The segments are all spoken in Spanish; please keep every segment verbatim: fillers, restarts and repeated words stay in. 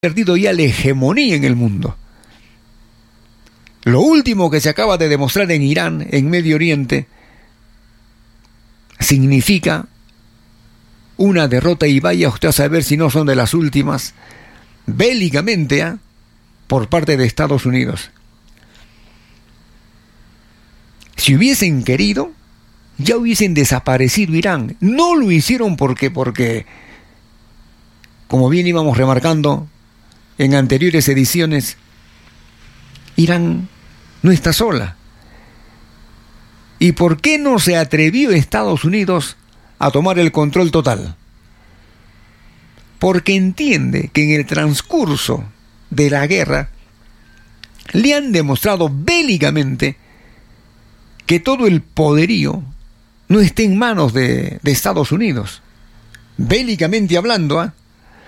perdido ya la hegemonía en el mundo. Lo último que se acaba de demostrar en Irán, en Medio Oriente, significa una derrota, y vaya usted a saber si no son de las últimas, bélicamente, ¿eh? por parte de Estados Unidos. Si hubiesen querido, ya hubiesen desaparecido Irán. No lo hicieron porque, porque, como bien íbamos remarcando en anteriores ediciones, Irán no está sola. ¿Y por qué no se atrevió Estados Unidos a tomar el control total? Porque entiende que en el transcurso de la guerra le han demostrado bélicamente que todo el poderío no está en manos de, de Estados Unidos, bélicamente hablando, ¿eh?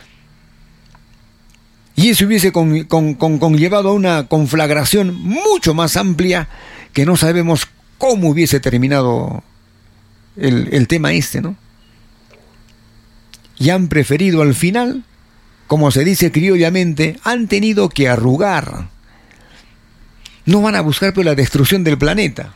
Y eso hubiese con, con, con, conllevado a una conflagración mucho más amplia, que no sabemos cómo hubiese terminado el, el tema este, ¿no? Y han preferido al final, como se dice criollamente, han tenido que arrugar. No van a buscar por la destrucción del planeta.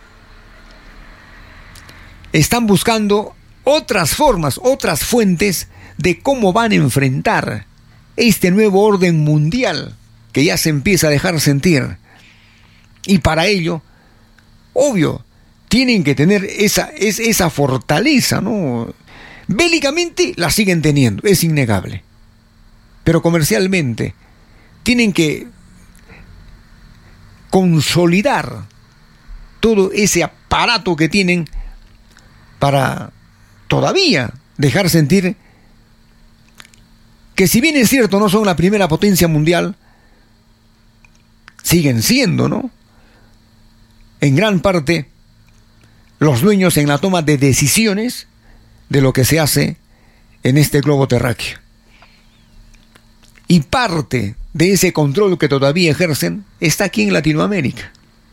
Están buscando otras formas, otras fuentes de cómo van a enfrentar este nuevo orden mundial que ya se empieza a dejar sentir. Y para ello, obvio, tienen que tener esa, es, esa fortaleza, ¿no? Bélicamente la siguen teniendo, es innegable. Pero comercialmente tienen que consolidar todo ese aparato que tienen para todavía dejar sentir que, si bien es cierto, no son la primera potencia mundial, siguen siendo, ¿no?, en gran parte los dueños en la toma de decisiones de lo que se hace en este globo terráqueo. Y parte de ese control que todavía ejercen está aquí en Latinoamérica.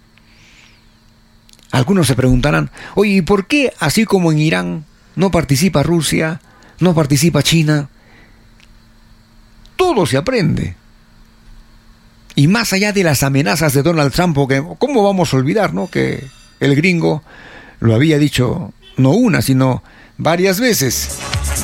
Algunos se preguntarán, oye, ¿y por qué, así como en Irán, no participa Rusia, no participa China? Todo se aprende. Y más allá de las amenazas de Donald Trump, porque ¿cómo vamos a olvidar, no?, que el gringo lo había dicho no una, sino varias veces?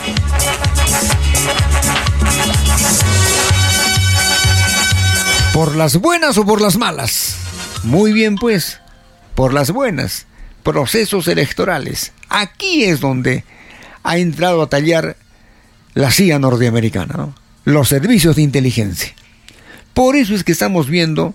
¿Por las buenas o por las malas? Muy bien, pues, por las buenas. Procesos electorales. Aquí es donde ha entrado a tallar la C I A norteamericana, ¿no?, los servicios de inteligencia. Por eso es que estamos viendo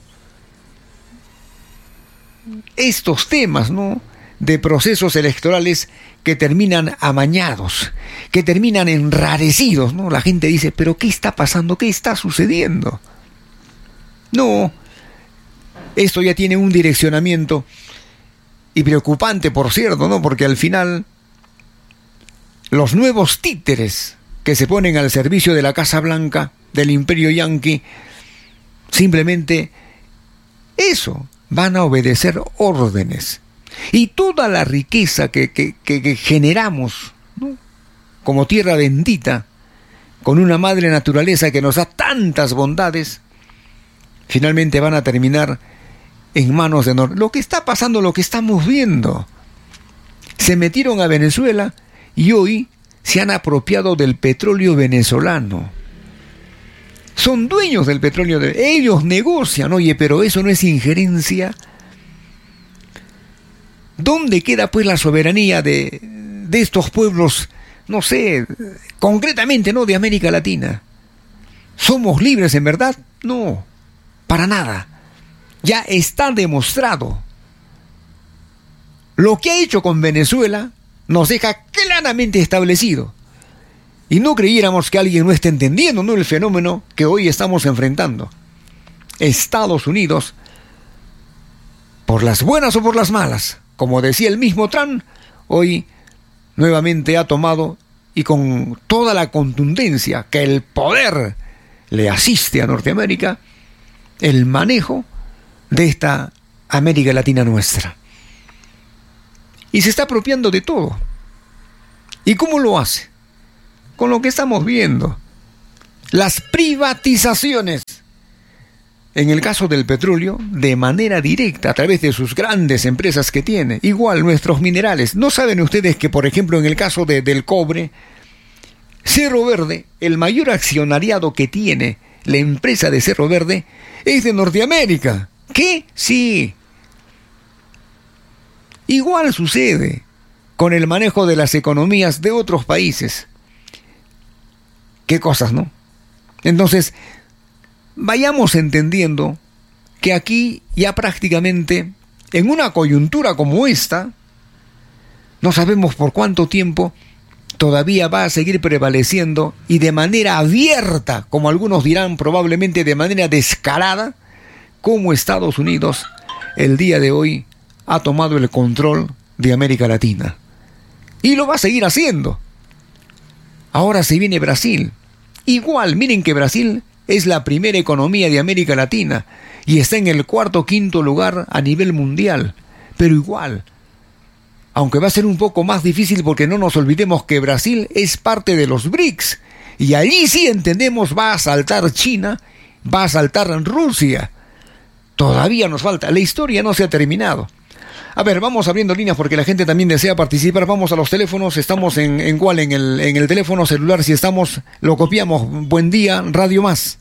estos temas, ¿no?, de procesos electorales que terminan amañados, que terminan enrarecidos, ¿no? La gente dice, ¿pero qué está pasando? ¿Qué está sucediendo? No, esto ya tiene un direccionamiento, y preocupante, por cierto, ¿no?, porque al final los nuevos títeres que se ponen al servicio de la Casa Blanca, del imperio yanqui, simplemente eso, van a obedecer órdenes. Y toda la riqueza que, que, que, que generamos, ¿no?, como tierra bendita, con una madre naturaleza que nos da tantas bondades, finalmente van a terminar en manos de Nor- lo que está pasando, lo que estamos viendo. Se metieron a Venezuela y hoy se han apropiado del petróleo venezolano. Son dueños del petróleo, de ellos negocian. Oye, pero eso no es injerencia. ¿Dónde queda pues la soberanía de, de estos pueblos, no sé, concretamente, ¿no?, de América Latina? ¿Somos libres en verdad? No, para nada. Ya está demostrado. Lo que ha hecho con Venezuela nos deja claramente establecido. Y no creyéramos que alguien no esté entendiendo, ¿no?, el fenómeno que hoy estamos enfrentando. Estados Unidos, por las buenas o por las malas, como decía el mismo Trump, hoy nuevamente ha tomado, y con toda la contundencia que el poder le asiste a Norteamérica, el manejo de esta América Latina nuestra. Y se está apropiando de todo. ¿Y cómo lo hace? Con lo que estamos viendo. las privatizaciones. En el caso del petróleo, de manera directa, a través de sus grandes empresas que tiene. Igual nuestros minerales. ¿No saben ustedes que, por ejemplo, en el caso de, del cobre, Cerro Verde, el mayor accionariado que tiene la empresa de Cerro Verde, es de Norteamérica? ¿Qué? Sí. Igual sucede con el manejo de las economías de otros países. ¿Qué cosas, no? Entonces, vayamos entendiendo que aquí ya prácticamente, en una coyuntura como esta, no sabemos por cuánto tiempo todavía va a seguir prevaleciendo y de manera abierta, como algunos dirán probablemente de manera descarada, como Estados Unidos el día de hoy ha tomado el control de América Latina. Y lo va a seguir haciendo. Ahora se viene Brasil. Igual, miren que Brasil es la primera economía de América Latina y está en el cuarto o quinto lugar a nivel mundial. Pero igual, aunque va a ser un poco más difícil porque no nos olvidemos que Brasil es parte de los BRICS. Y allí sí entendemos va a saltar China, va a saltar Rusia. Todavía nos falta, la historia no se ha terminado. A ver, vamos abriendo líneas porque la gente también desea participar. Vamos a los teléfonos. Estamos en, en cuál, en el, en el teléfono celular. Si estamos, lo copiamos. Buen día, Radio Más.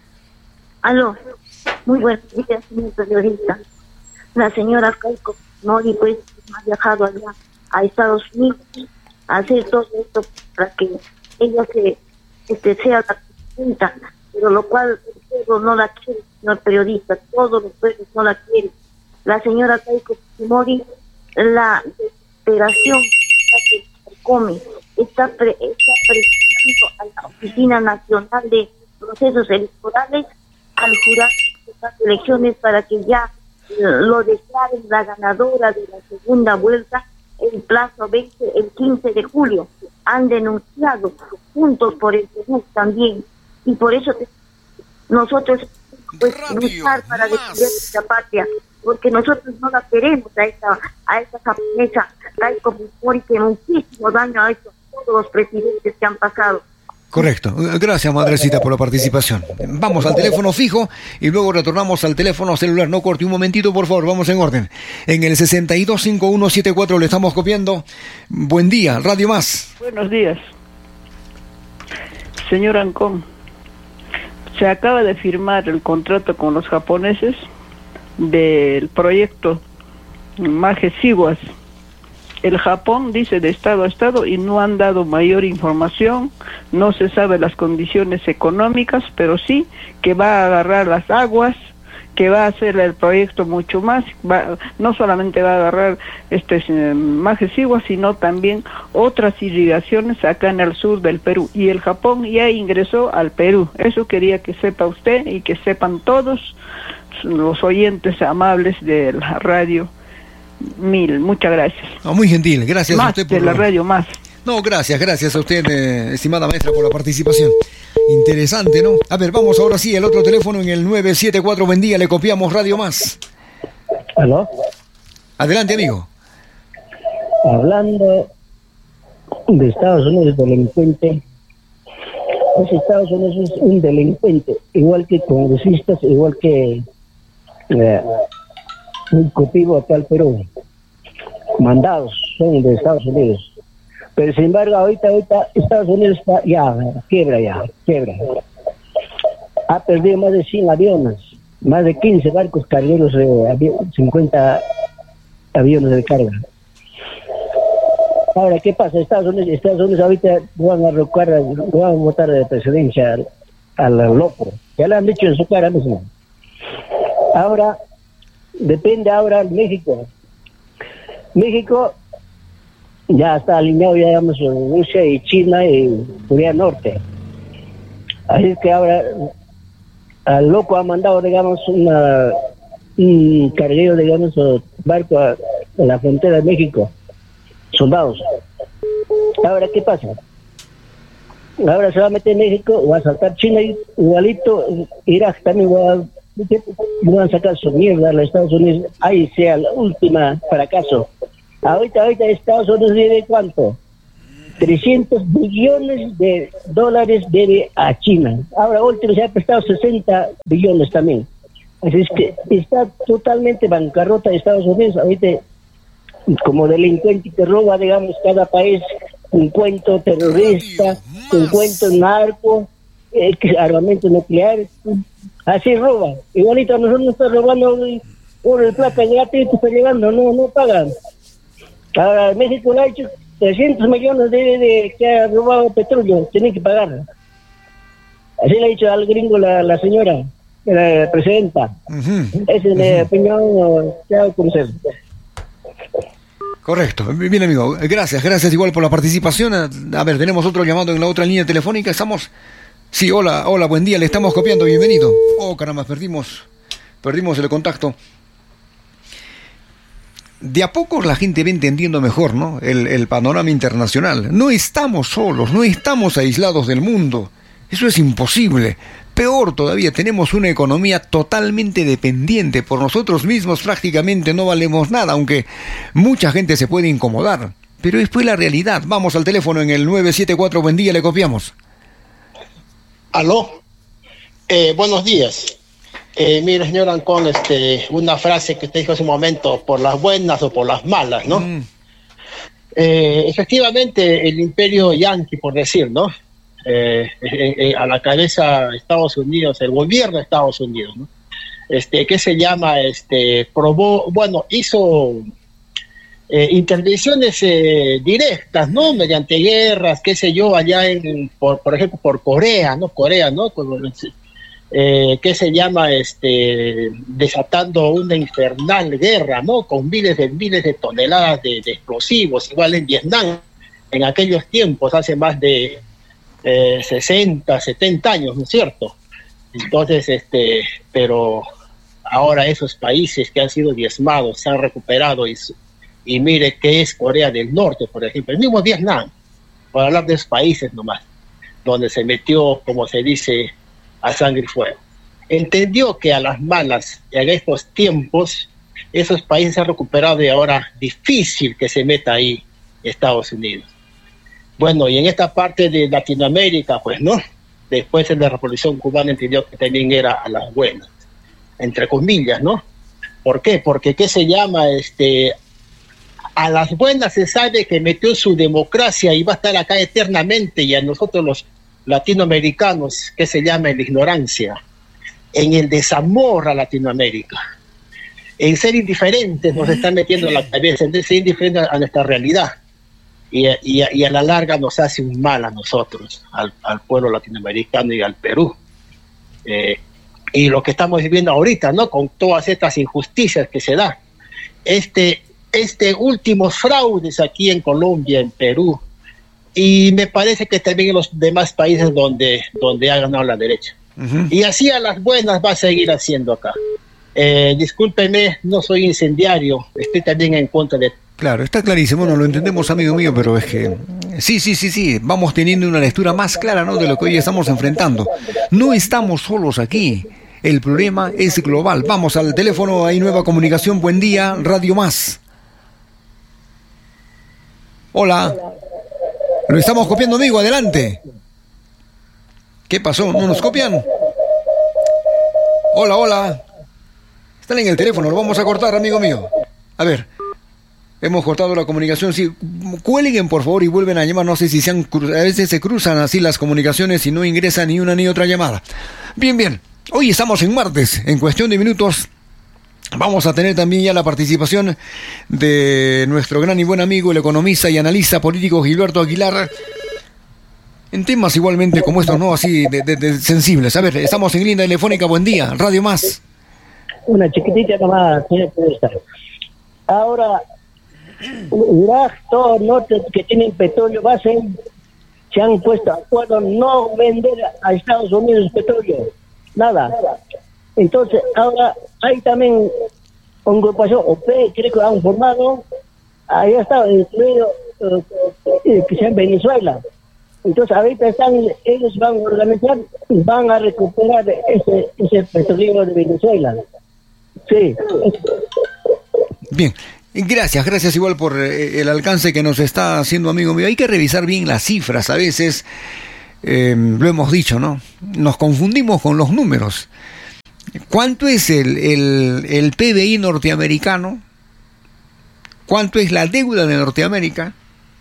Aló, muy buenos días, señor periodista. La señora Keiko Fujimori, pues, ha viajado allá a Estados Unidos a hacer todo esto para que ella se, este, sea la presidenta, pero lo cual el pueblo no la quiere, señor periodista. Todos los pueblos no la quieren. La señora Keiko Fujimori, la desesperación que come, está, pre, está presionando a la Oficina Nacional de Procesos Electorales, al jurado de las elecciones, para que ya eh, lo declaren la ganadora de la segunda vuelta. El plazo vence el quince de julio. Han denunciado Juntos por el Perú también, y por eso te, nosotros pues luchar para defender nuestra patria, porque nosotros no la queremos a esta a esta japonesa Keiko Fujimori, que muchísimo daño ha hecho a todos los presidentes que han pasado. Correcto. Gracias, madrecita, por la participación. Vamos al teléfono fijo y luego retornamos al teléfono celular. No corte un momentito, por favor, vamos en orden. En el sesenta y dos cincuenta y uno setenta y cuatro le estamos copiando. Buen día, Radio Más. Buenos días. Señor Ancón, se acaba de firmar el contrato con los japoneses del proyecto Maje Siguas. El Japón dice de estado a estado y no han dado mayor información, no se sabe las condiciones económicas, pero sí que va a agarrar las aguas, que va a hacer el proyecto mucho más, va, no solamente va a agarrar este Maje Siguas, sino también otras irrigaciones acá en el sur del Perú, y el Japón ya ingresó al Perú. Eso quería que sepa usted y que sepan todos los oyentes amables de la radio Mil. Muchas gracias. Oh, muy gentil, gracias más a usted por de la radio Más. No, gracias, gracias a usted, eh, estimada maestra, por la participación. Interesante, ¿no? A ver, vamos ahora sí, el otro teléfono en el nueve siete cuatro, buen día, le copiamos Radio Más. ¿Aló? Adelante, amigo. Hablando de Estados Unidos, delincuente, pues Estados Unidos es un delincuente, igual que congresistas, igual que eh, un copivo acá al Perú. Mandados son de Estados Unidos. Pero sin embargo, ahorita, ahorita Estados Unidos está ya, quiebra ya, quiebra. Ha perdido más de cien aviones, más de quince barcos cargueros, eh, cincuenta aviones de carga. Ahora, ¿qué pasa? Estados Unidos, Estados Unidos ahorita van a arrocar, van a votar de presidencia al, al loco. Ya lo han dicho en su cara mismo. Ahora, depende ahora México. México ya está alineado, ya digamos, Rusia y China y Corea del Norte. Así es que ahora al loco ha mandado, digamos, una, un carguero, digamos, barco a, a la frontera de México, soldados. Ahora, ¿qué pasa? Ahora se va a meter México, va a saltar China igualito, Irak también va a, van a sacar su mierda a los Estados Unidos, ahí sea la última fracaso. Ahorita, ahorita Estados Unidos vive cuánto, trescientos billones de dólares debe a China. Ahora último se ha prestado sesenta billones también. Así es que está totalmente bancarrota de Estados Unidos. Ahorita, como delincuente que roba, digamos, cada país un cuento terrorista, un cuento narco, eh, armamento nuclear, así roba. Igualito a nosotros nos está robando por el plata gratis que está llegando, no, no pagan. Ahora México le ha hecho trescientos millones de, de que ha robado petróleo, tienen que pagar. Así le ha dicho al gringo la, la señora, la presidenta. Uh-huh. Esa es mi uh-huh. opinión que hago con usted. Correcto, bien amigo, gracias, gracias igual por la participación. A ver, tenemos otro llamado en la otra línea telefónica, estamos... Sí, hola, hola, buen día, le estamos copiando, bienvenido. Oh, caramba, perdimos, perdimos el contacto. De a poco la gente va entendiendo mejor, ¿no? El, el panorama internacional. No estamos solos, no estamos aislados del mundo. Eso es imposible. Peor todavía, tenemos una economía totalmente dependiente. Por nosotros mismos prácticamente no valemos nada, aunque mucha gente se puede incomodar. Pero es pues la realidad. Vamos al teléfono en el nueve siete cuatro, buen día, le copiamos. Aló, eh, buenos días. Eh, mire, señor Ancón, este, una frase que usted dijo hace un momento, por las buenas o por las malas, ¿no? Mm. Eh, efectivamente, el imperio yanqui, por decir, ¿no? Eh, eh, eh, a la cabeza de Estados Unidos, el gobierno de Estados Unidos, ¿no? Este, ¿qué se llama? Este, probó, bueno, hizo eh, intervenciones eh, directas, ¿no? Mediante guerras, qué sé yo, allá en, por, por ejemplo, por Corea, ¿no? Corea, ¿no? Con, Eh, que se llama este desatando una infernal guerra, ¿no? Con miles de miles de toneladas de, de explosivos, igual en Vietnam, en aquellos tiempos, hace más de eh, sesenta, setenta años, ¿no es cierto? Entonces, este, pero ahora esos países que han sido diezmados se han recuperado y, y mire qué es Corea del Norte, por ejemplo, el mismo Vietnam, para hablar de esos países nomás, donde se metió, como se dice, a sangre y fuego. Entendió que a las malas, en estos tiempos, esos países se han recuperado y ahora difícil que se meta ahí Estados Unidos. Bueno, y en esta parte de Latinoamérica, pues, ¿no? Después de la Revolución Cubana entendió que también era a las buenas, entre comillas, ¿no? ¿Por qué? Porque, ¿qué se llama? Este, a las buenas se sabe que metió su democracia y va a estar acá eternamente, y a nosotros los latinoamericanos, que se llama en la ignorancia, en el desamor a Latinoamérica, en ser indiferentes, nos están metiendo en la cabeza, en ser indiferentes a nuestra realidad, y, y, y a la larga nos hace un mal a nosotros, al, al pueblo latinoamericano y al Perú, eh, y lo que estamos viviendo ahorita, ¿no? Con todas estas injusticias que se dan, este, este últimos fraudes aquí en Colombia, en Perú, y me parece que también en los demás países donde, donde ha ganado la derecha. Uh-huh. Y así a las buenas va a seguir haciendo acá. Eh, discúlpeme, no soy incendiario, estoy también en contra de... Claro, está clarísimo, no lo entendemos, amigo mío, pero es que... Sí, sí, sí, sí, vamos teniendo una lectura más clara, ¿no?, de lo que hoy estamos enfrentando. No estamos solos aquí, el problema es global. Vamos al teléfono, hay nueva comunicación, buen día, Radio Más. Hola. Lo estamos copiando, amigo, adelante. ¿Qué pasó? ¿No nos copian? Hola, hola. Están en el teléfono, lo vamos a cortar, amigo mío. A ver, hemos cortado la comunicación. Sí, cuelguen, por favor, y vuelven a llamar. No sé si se han cru- a veces se cruzan así las comunicaciones y no ingresa ni una ni otra llamada. Bien, bien. Hoy estamos en martes. En cuestión de minutos vamos a tener también ya la participación de nuestro gran y buen amigo, el economista y analista político Gilberto Aguilar, en temas igualmente como estos, ¿no? Así de, de, de sensibles. A ver, estamos en línea telefónica, buen día, Radio Más. Una chiquitita nomás, tiene que estar. Ahora, Irak, todos los que tienen petróleo base, se han puesto de acuerdo no vender a Estados Unidos petróleo, nada. Entonces, ahora hay también una agrupación O P E, creo que lo han formado, ahí está incluido eh, que sea en Venezuela. Entonces, ahorita están, ellos van a organizar y van a recuperar ese, ese petróleo de Venezuela. Sí. Bien, Gracias, gracias igual por eh, el alcance que nos está haciendo, amigo mío. Hay que revisar bien las cifras, a veces, eh, lo hemos dicho, ¿no? Nos confundimos con los números. ¿Cuánto es el, el, el P B I norteamericano? ¿Cuánto es la deuda de Norteamérica?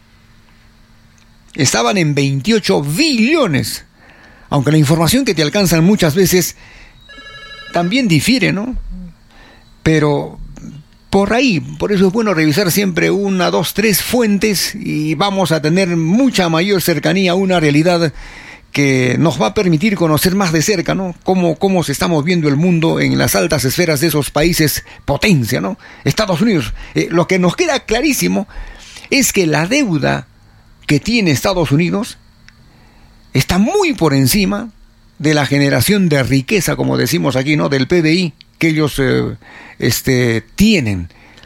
Estaban en veintiocho billones, aunque la información que te alcanzan muchas veces también difiere, ¿no? Pero por ahí, por eso es bueno revisar siempre una, dos, tres fuentes y vamos a tener mucha mayor cercanía a una realidad que nos va a permitir conocer más de cerca, ¿no? Cómo, cómo se está moviendo el mundo en las altas esferas de esos países potencia, ¿no? Estados Unidos. Eh, lo que nos queda clarísimo es que la deuda que tiene Estados Unidos está muy por encima de la generación de riqueza, como decimos aquí, ¿no? Del P B I que ellos eh, este, tienen.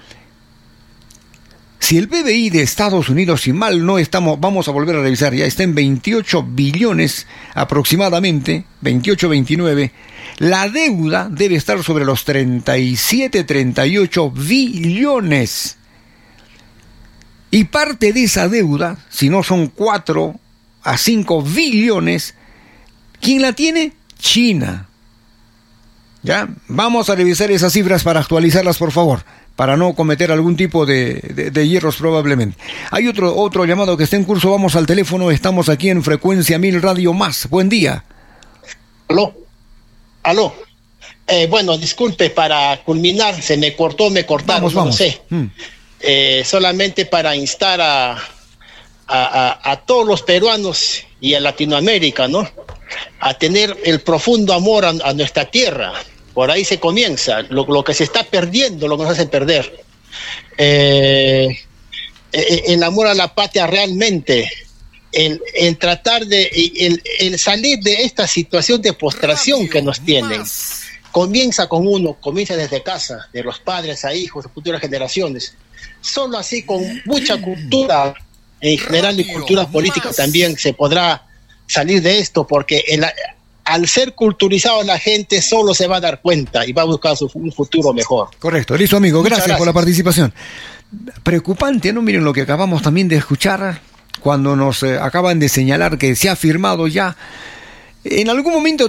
Si el P B I de Estados Unidos, si mal no estamos, vamos a volver a revisar, ya está en veintiocho billones aproximadamente, veintiocho, veintinueve, la deuda debe estar sobre los treinta y siete, treinta y ocho billones. Y parte de esa deuda, si no son cuatro a cinco billones, ¿quién la tiene? China. ¿Ya? Vamos a revisar esas cifras para actualizarlas, por favor, para no cometer algún tipo de, de, de hierros probablemente. Hay otro, otro llamado que está en curso, vamos al teléfono, estamos aquí en Frecuencia mil Radio Más. Buen día. Aló, aló. Eh, bueno, disculpe, para culminar, se me cortó, me cortaron, vamos, vamos. no sé. Mm. Eh, solamente para instar a, a, a, a todos los peruanos y a Latinoamérica, ¿no? A tener el profundo amor a, a nuestra tierra. Por ahí se comienza, lo, lo que se está perdiendo, lo que nos hace perder. Eh, el amor a la patria realmente, el, el tratar de, el, el salir de esta situación de postración que nos tienen, comienza con uno, comienza desde casa, de los padres a hijos, de futuras generaciones. Solo así, con mucha cultura en general y cultura política también se podrá salir de esto, porque el, al ser culturizado la gente solo se va a dar cuenta y va a buscar su, un futuro mejor. Correcto, listo, amigo, gracias, gracias por la participación. Preocupante, ¿no? Miren lo que acabamos también de escuchar cuando nos eh, acaban de señalar que se ha firmado ya en algún momento